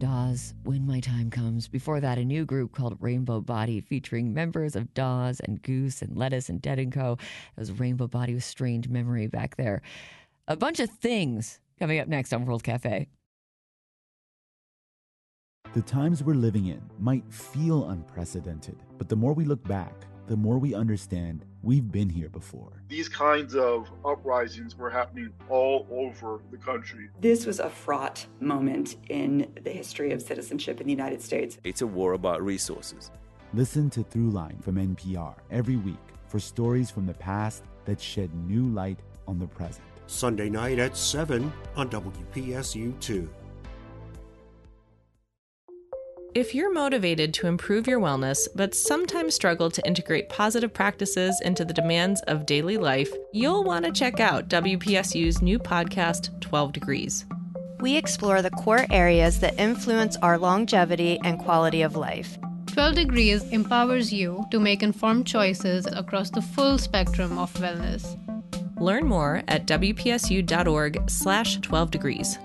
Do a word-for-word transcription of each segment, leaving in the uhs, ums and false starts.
Dawes, When My Time Comes. Before that, a new group called Rainbow Body featuring members of Dawes and Goose and Lettuce and Dead and Co. It was Rainbow Body with Strange Memory back there. A bunch of things coming up next on World Cafe. The times we're living in might feel unprecedented, but the more we look back, the more we understand we've been here before. These kinds of uprisings were happening all over the country. This was a fraught moment in the history of citizenship in the United States. It's a war about resources. Listen to Throughline from N P R every week for stories from the past that shed new light on the present. Sunday night at seven on W P S U two. If you're motivated to improve your wellness, but sometimes struggle to integrate positive practices into the demands of daily life, you'll want to check out W P S U's new podcast, twelve degrees. We explore the core areas that influence our longevity and quality of life. twelve degrees empowers you to make informed choices across the full spectrum of wellness. Learn more at W P S U dot org slash twelve degrees.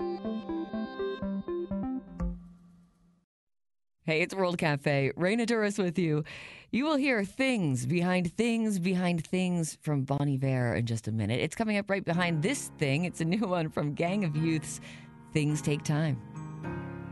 Hey, it's World Cafe. Raina Douris with you. You will hear things behind things behind things from Bon Iver in just a minute. It's coming up right behind this thing. It's a new one from Gang of Youths, Things Take Time.